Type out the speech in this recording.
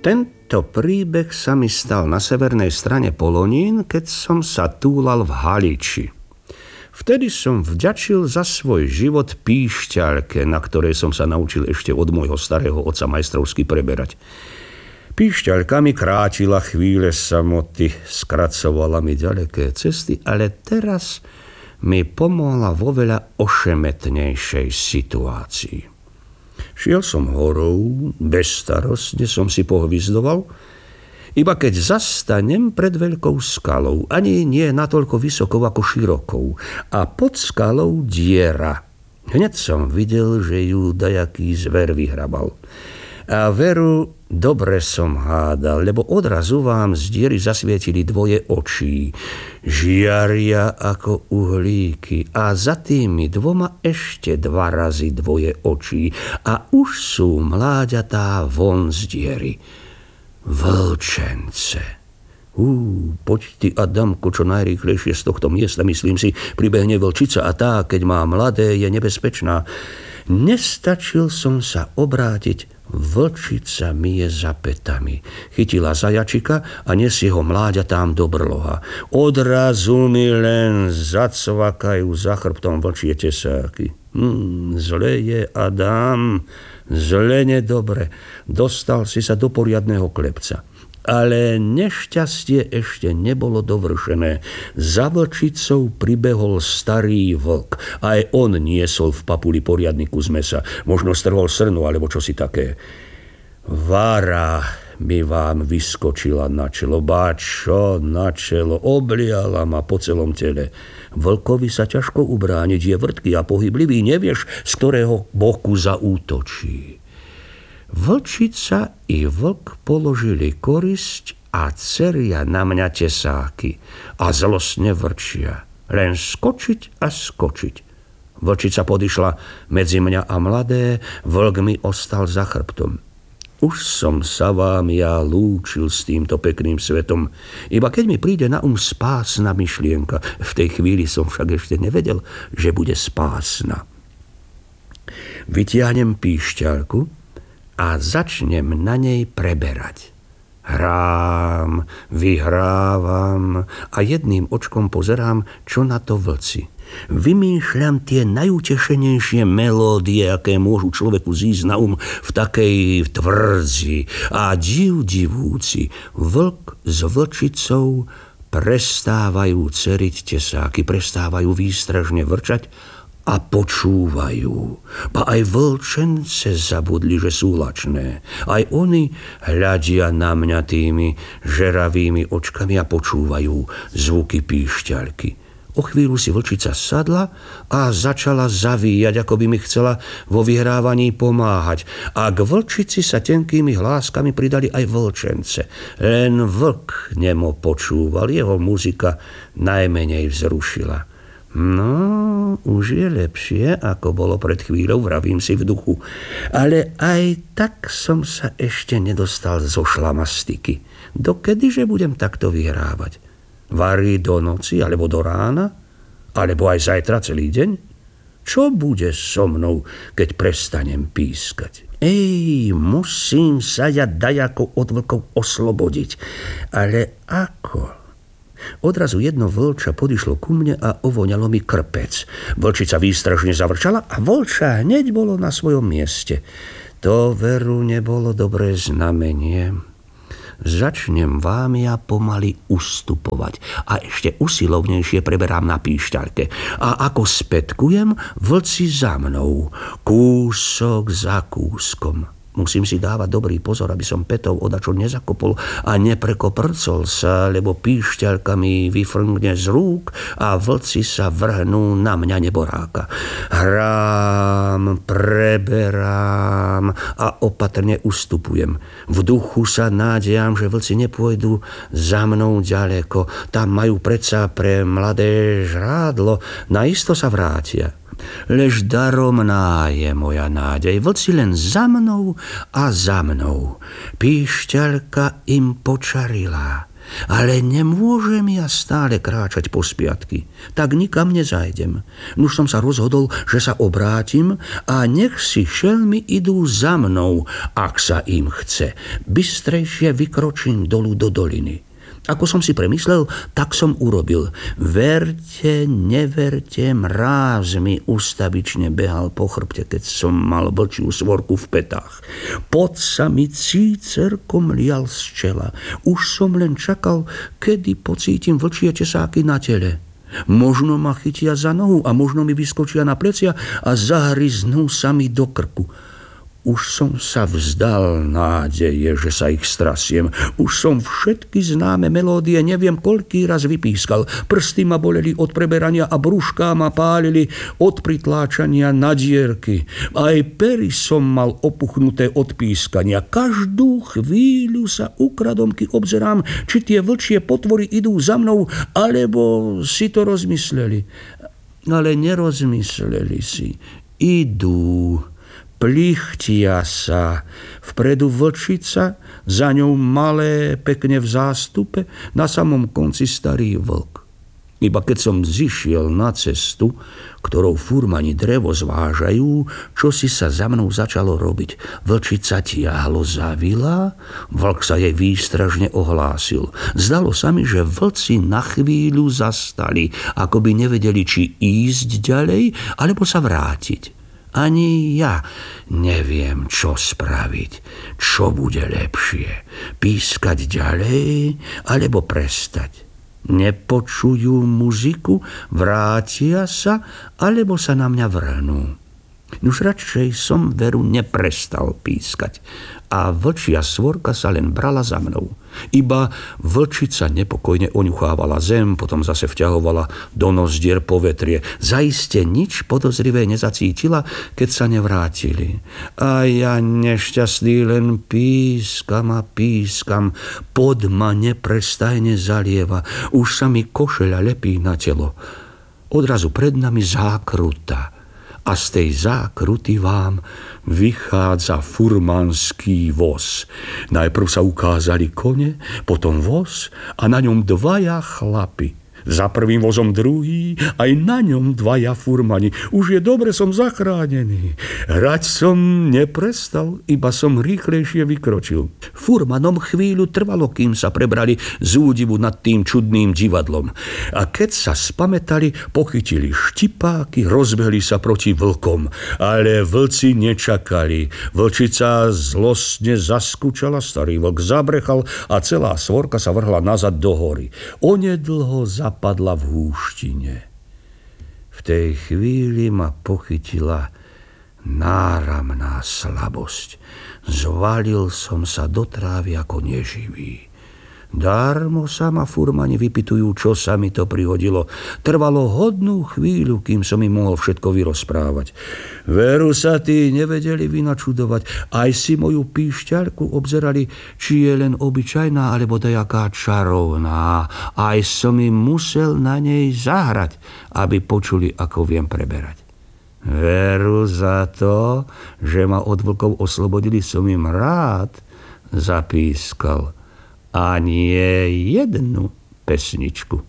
Tento príbeh sa mi stal na severnej strane Polonín, keď som sa túlal v Haliči. Vtedy som vďačil za svoj život píšťalke, na ktorej som sa naučil ešte od môjho starého otca majstrovsky preberať. Píšťalka mi krátila chvíle samoty, skracovala mi ďaleké cesty, ale teraz mi pomohla vo veľa ošemetnejšej situácii. Šiel som horou, bezstarostne som si pohvizdoval, iba keď zastanem pred veľkou skalou, ani nie natoľko vysokou ako širokou, a pod skalou diera. Hneď som videl, že ju dajaký zver vyhrabal. A veru, dobre som hádal, lebo odrazu vám z diery zasvietili dvoje očí. Žiaria ako uhlíky a za tými dvoma ešte 2 razy dvoje očí a už sú mláďatá von z diery. Vlčence. Poď ty, Adamko, čo najrýchlejšie z tohto miesta, myslím si, pribehne vlčica a tá, keď má mladé, je nebezpečná. Nestačil som sa obrátiť, vlčica mi je za pätami. Chytila zajačika a nesie ho mláďatám do brloha. Odrazu mi len zacvakajú za chrbtom vlčie tesáky. Zle je, Adam, zle nedobre. Dostal si sa do poriadneho klepca. Ale nešťastie ešte nebolo dovršené. Za vlčicou pribehol starý vlk. Aj on niesol v papuli poriadny kus mesa. Možno strhol srnu, alebo čosi také. Vara mi vám vyskočila na čelo. Čo na čelo? Obliala ma po celom tele. Vlkovi sa ťažko ubrániť. Je vrtký a pohyblivý. Nevieš, z ktorého boku zaútočí. Vlčica i vlk položili korisť a ceria na mňa tesáky a zlostne vrčia. Len skočiť a skočiť. Vlčica podišla medzi mňa a mladé, vlk mi ostal za chrbtom. Už som sa vám ja lúčil s týmto pekným svetom, iba keď mi príde na spásna myšlienka. V tej chvíli som však ešte nevedel, že bude spásna. Vytiahnem píšťalku a začnem na nej preberať. Hrám, vyhrávam a jedným očkom pozerám, čo na to vlci. Vymýšľam tie najutešenejšie melódie, aké môžu človeku zísť na v takej tvrdzi. A divúci, vlk s vlčicou prestávajú ceriť tesáky, prestávajú výstražne vrčať a počúvajú. Ba aj vlčence zabudli, že sú lačné. Aj oni hľadia na mňa tými žeravými očkami a počúvajú zvuky píšťalky. O chvíľu si vlčica sadla a začala zavíjať, ako by mi chcela vo vyhrávaní pomáhať. A k vlčici sa tenkými hláskami pridali aj vlčence. Len vlk nemo počúval, jeho muzika najmenej vzrušila. No, už je lepšie, ako bolo pred chvíľou, vravím si v duchu. Ale aj tak som sa ešte nedostal zo šlamastiky. Dokedyže budem takto vyhrávať? Varí do noci, alebo do rána? Alebo aj zajtra celý deň? Čo bude so mnou, keď prestanem pískať? Musím sa ja dajako od vlkov oslobodiť. Ale ako? Odrazu jedno vlča podišlo ku mne a ovoňalo mi krpec. Vlčica výstražne zavrčala a vlča hneď bolo na svojom mieste. To veru nebolo dobré znamenie. Začnem vám ja pomaly ustupovať a ešte usilovnejšie preberám na píšťalke. A ako spätkujem, vlci za mnou, kúsok za kúskom. Musím si dávať dobrý pozor, aby som pätov odačo nezakopol a neprekoprcol sa, lebo píšťalka mi vyfrnkne z rúk a vlci sa vrhnú na mňa neboráka. Hrám, preberám a opatrne ustupujem. V duchu sa nádejam, že vlci nepôjdu za mnou ďaleko. Tam majú predsa pre mladé žrádlo, naisto sa vrátia. Lež daromná je moja nádej, vlci len za mnou a za mnou. Píšťalka im počarila. Ale nemôžem ja stále kráčať po spiatky, tak nikam nezajdem. Nuž som sa rozhodol, že sa obrátim a nech si šelmy idú za mnou, ak sa im chce. Bystrejšie vykročím dolu do doliny. Ako som si premyslel, tak som urobil. Verte, neverte, mráz mi ustavične behal po chrbte, keď som mal vlčiu svorku v petách. Pot sa mi cícerkom lial z čela. Už som len čakal, kedy pocítim vlčie tesáky na tele. Možno ma chytia za nohu a možno mi vyskočia na plecia a zahryznú sa mi do krku. Už som sa vzdal nádeje, že sa ich strasiem. Už som všetky známe melódie neviem koľký raz vypískal. Prsty ma boleli od preberania a brúšká ma pálili od pritláčania na dierky. Aj pery som mal opuchnuté od pískania. Každú chvíľu sa ukradomky obzerám, či tie vlčie potvory idú za mnou, alebo si to rozmysleli. Ale nerozmysleli si. Idú. Plichtia sa. Vpredu vlčica, za ňou malé, pekne v zástupe, na samom konci starý vlk. Iba keď som zišiel na cestu, ktorou furmani drevo zvážajú, čo si sa za mnou začalo robiť. Vlčica tiahlo zavila, vlk sa jej výstražne ohlásil. Zdalo sa mi, že vlci na chvíľu zastali, ako by nevedeli, či ísť ďalej, alebo sa vrátiť. Ani ja neviem, čo spraviť, čo bude lepšie. Pískať ďalej, alebo prestať. Nepočujú muziku, vrátia sa, alebo sa na mňa vrhnú. Už radšej som veru neprestal pískať a vlčia svorka sa len brala za mnou. Iba vlčica nepokojne oňuchávala zem, potom zase vťahovala do nozdier povetrie. Zaiste nič podozrivé nezacítila, keď sa nevrátili. A ja nešťastný len pískam a pískam. Pod ma neprestajne zalieva. Už sa mi košeľa lepí na telo. Odrazu pred nami zákruta. A z tej zákruty vám vychádza furmanský voz. Najprv sa ukázali kone, potom voz a na ňom dvaja chlapi. Za prvým vozom druhý, aj na ňom dvaja furmani. Už je dobre, som zachránený. Hrať som neprestal, iba som rýchlejšie vykročil. Furmanom chvíľu trvalo, kým sa prebrali z údivu nad tým čudným divadlom. A keď sa spamätali, pochytili štipáky, rozbehli sa proti vlkom. Ale vlci nečakali. Vlčica zlostne zaskučala, starý vlk zabrechal a celá svorka sa vrhla nazad do hory. Onedlho zapadla v húštine. V tej chvíli ma pochytila náramná slabosť. Zvalil som sa do trávy ako neživý. Darmo sa ma furmani vypytujú, čo sa mi to prihodilo. Trvalo hodnú chvíľu, kým som im mohol všetko vyrozprávať. Veru sa tí nevedeli vynačudovať. Aj si moju píšťalku obzerali, či je len obyčajná, alebo dajaká čarovná. Aj som im musel na nej zahrať, aby počuli, ako viem preberať. Veru za to, že ma od vlkov oslobodili, som im rád zapískal. A nie jednu pesničku.